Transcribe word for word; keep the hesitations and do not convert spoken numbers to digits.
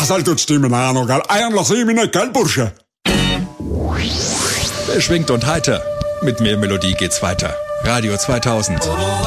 soll tut stimmen, Arno, gell? Eiern lass ich mich nicht, gell, Bursche? Beschwingt und heiter. Mit mehr Melodie geht's weiter. Radio zweitausend.